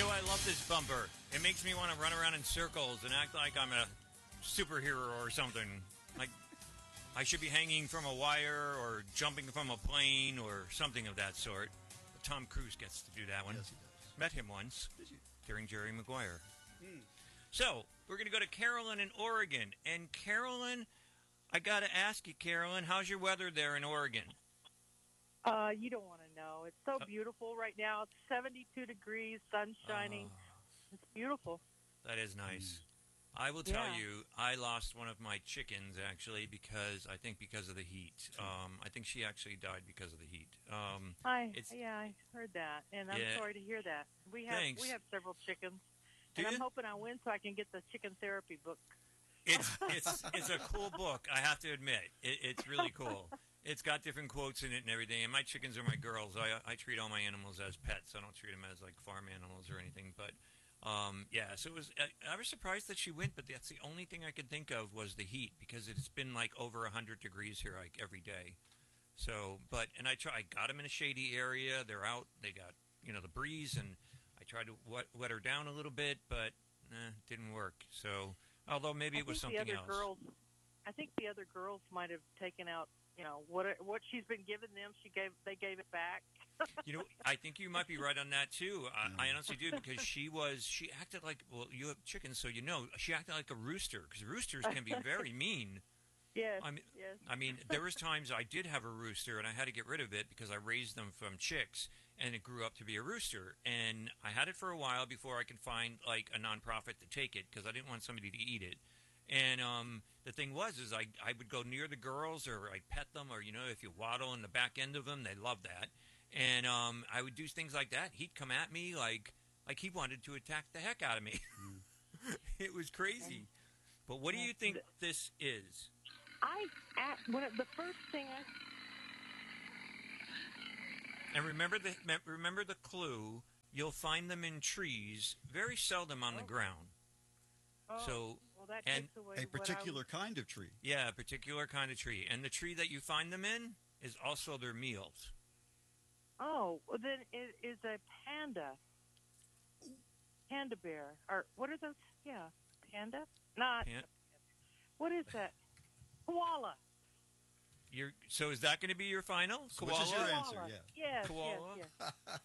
I love this bumper. It makes me want to run around in circles and act like I'm a superhero or something. Like I should be hanging from a wire or jumping from a plane or something of that sort. But Tom Cruise gets to do that one. Yes, he does. Met him once during Jerry Maguire. So we're going to go to Carolyn in Oregon. And Carolyn, I got to ask you, Carolyn, how's your weather there in Oregon? You don't want to know. It's so beautiful right now. It's 72 degrees, sun shining. It's beautiful. That is nice. I will tell you, I lost one of my chickens, actually, because of the heat. I think she actually died because of the heat. I heard that, and I'm sorry to hear that. We have several chickens, and I'm hoping I win so I can get the chicken therapy book. It's a cool book, I have to admit. It's really cool. It's got different quotes in it and everything. And my chickens are my girls. I treat all my animals as pets. I don't treat them as like farm animals or anything. But so it was. I was surprised that she went, but that's the only thing I could think of was the heat because it's been like over 100 degrees here like every day. So, I got them in a shady area. They're out. They got the breeze, and I tried to wet her down a little bit, but it didn't work. So, although maybe it was something else. I think the other girls might have taken out. What she's been giving them, they gave it back. I think you might be right on that too. I honestly do because she acted like you have chickens, so she acted like a rooster because roosters can be very mean. Yes. Yes. I mean, there was times I did have a rooster and I had to get rid of it because I raised them from chicks and it grew up to be a rooster. And I had it for a while before I could find like a nonprofit to take it because I didn't want somebody to eat it. And the thing was I would go near the girls or I'd pet them or, if you waddle in the back end of them, they love that. And I would do things like that. He'd come at me like he wanted to attack the heck out of me. It was crazy. But what do you think this is? The first thing And remember the clue. You'll find them in trees, very seldom on the ground. That takes away a particular kind of tree. Yeah, a particular kind of tree. And the tree that you find them in is also their meals. Oh, well then it is a panda bear. Or what are those? Yeah, panda? Not. What is that? Koala. So is that going to be your final? Koala? Which is your answer, yeah. Yes, Koala? Yes.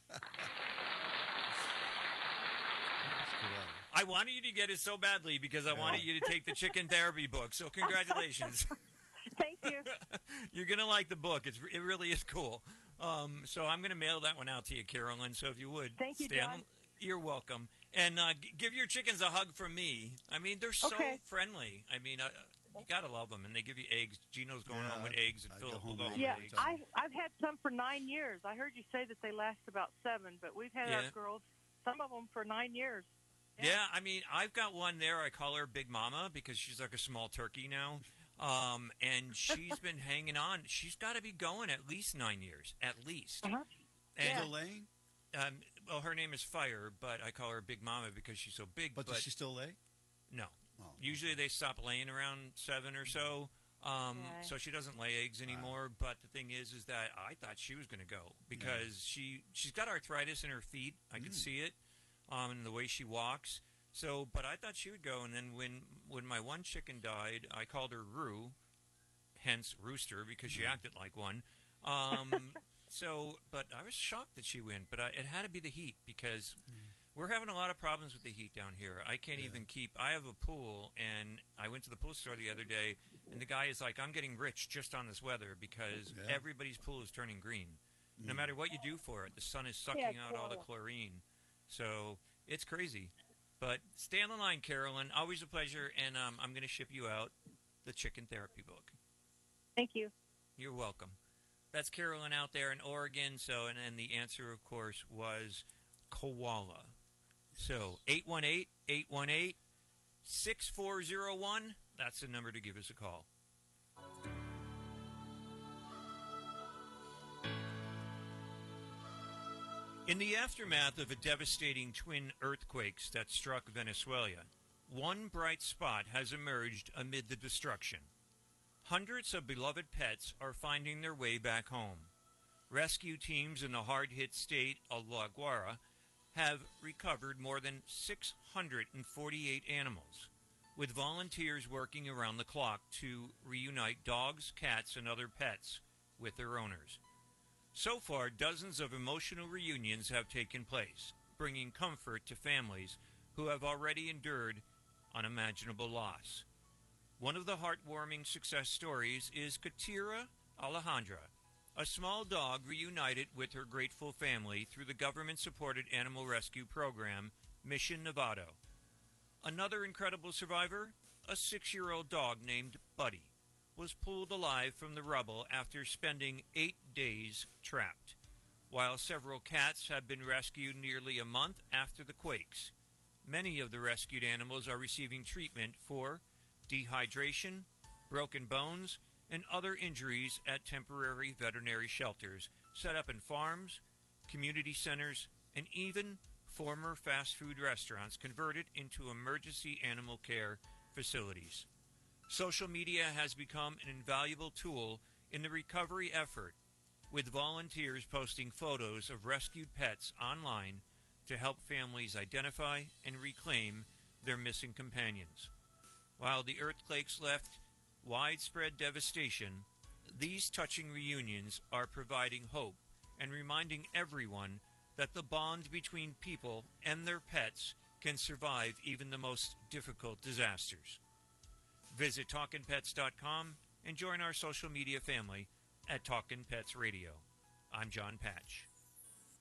I wanted you to get it so badly because I wanted you to take the chicken therapy book. So congratulations. Thank you. You're going to like the book. It really is cool. So I'm going to mail that one out to you, Carolyn. So if you would. Thank you, John. You're welcome. And give your chickens a hug from me. I mean, they're so friendly. I mean, you got to love them. And they give you eggs. Gino's going home with eggs. And Philip will go home with eggs. I've had some for 9 years. I heard you say that they last about 7, but we've had our girls, some of them for 9 years. Yeah, I mean, I've got one there. I call her Big Mama because she's like a small turkey now. And she's been hanging on. She's got to be going at least 9 years, at least. Uh-huh. And, still laying? Well, her name is Fire, but I call her Big Mama because she's so big. But does she still lay? No. Oh. Usually they stop laying around 7 or so. So she doesn't lay eggs anymore. But the thing is that I thought she was going to go because she's got arthritis in her feet. I can see it in the way she walks. So, but I thought she would go. And then when my one chicken died, I called her Roo, hence Rooster, because she acted like one. But I was shocked that she went. But it had to be the heat because we're having a lot of problems with the heat down here. I can't even keep. I have a pool, and I went to the pool store the other day, and the guy is like, "I'm getting rich just on this weather because everybody's pool is turning green. No matter what you do for it, the sun is sucking out all the chlorine. So it's crazy." But stay on the line, Carolyn. Always a pleasure, and I'm going to ship you out the chicken therapy book. Thank you. You're welcome. That's Carolyn out there in Oregon. So, and the answer, of course, was koala. So 818-818-6401. That's the number to give us a call. In the aftermath of a devastating twin earthquakes that struck Venezuela, one bright spot has emerged amid the destruction. Hundreds of beloved pets are finding their way back home. Rescue teams in the hard-hit state of La Guaira have recovered more than 648 animals, with volunteers working around the clock to reunite dogs, cats, and other pets with their owners. So far, dozens of emotional reunions have taken place, bringing comfort to families who have already endured unimaginable loss. One of the heartwarming success stories is Katira Alejandra, a small dog reunited with her grateful family through the government-supported animal rescue program, Mission Novato. Another incredible survivor, a 6-year-old dog named Buddy, was pulled alive from the rubble after spending 8 days trapped, while several cats have been rescued nearly a month after the quakes. Many of the rescued animals are receiving treatment for dehydration, broken bones, and other injuries at temporary veterinary shelters set up in farms, community centers, and even former fast food restaurants converted into emergency animal care facilities. Social media has become an invaluable tool in the recovery effort, with volunteers posting photos of rescued pets online to help families identify and reclaim their missing companions. While the earthquakes left widespread devastation, these touching reunions are providing hope and reminding everyone that the bond between people and their pets can survive even the most difficult disasters. Visit TalkinPets.com and join our social media family at Talkin' Pets Radio. I'm John Patch.